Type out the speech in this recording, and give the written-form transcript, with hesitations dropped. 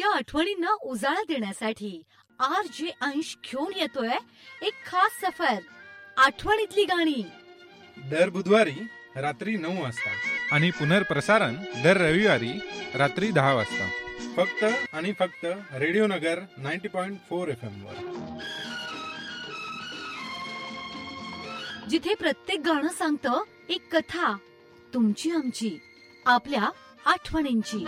आपल्या आठवणींना उजाळा देण्यासाठी RJ अंश घेऊन येतोय एक खास सफर, आठवणीतली गाणी. दर बुधवारी रात्री 9 वाजता आणि पुनर्प्रसारण दर रविवारी रात्री 10 वाजता. फक्त आणि फक्त रेडिओ नगर 90.4 FM वर. जिथे प्रत्येक गाणं सांगतं एक कथा, तुमची आमची, आपल्या आठवणींची.